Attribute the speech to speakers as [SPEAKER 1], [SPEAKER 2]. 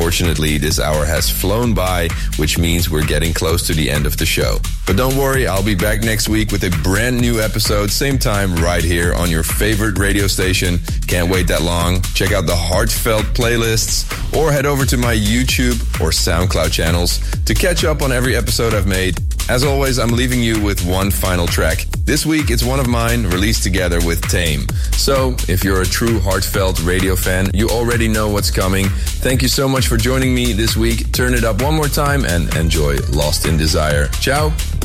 [SPEAKER 1] Unfortunately, this hour has flown by, which means we're getting close to the end of the show. But don't worry, I'll be back next week with a brand new episode, same time, right here on your favorite radio station. Can't wait that long. Check out the Heartfelt playlists or head over to my YouTube or SoundCloud channels to catch up on every episode I've made. As always, I'm leaving you with one final track. This week, it's one of mine, released together with Tame. So, if you're a true Heartfelt radio fan, you already know what's coming. Thank you so much for joining me this week. Turn it up one more time and enjoy Lost in Desire. Ciao!